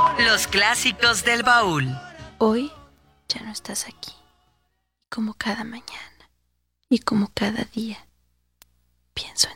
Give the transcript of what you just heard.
Los clásicos del baúl. Hoy ya no estás aquí. Y como cada mañana y como cada día, pienso